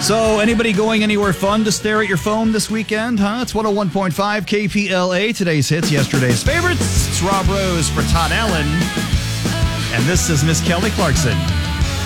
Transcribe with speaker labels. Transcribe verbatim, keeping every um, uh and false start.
Speaker 1: So, anybody going anywhere fun to stare at your phone this weekend, huh? It's one oh one point five K P L A. Today's hits, yesterday's favorites. It's Rob Rose for Todd Allen. And this is Miss Kelly Clarkson.